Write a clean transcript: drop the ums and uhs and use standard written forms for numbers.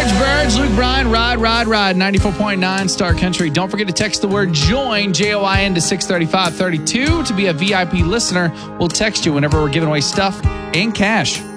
Large Birds, Luke Bryan, Ride, 94.9 Star Country. Don't forget to text the word JOIN, JOIN, to 63532 to be a VIP listener. We'll text you whenever we're giving away stuff and cash.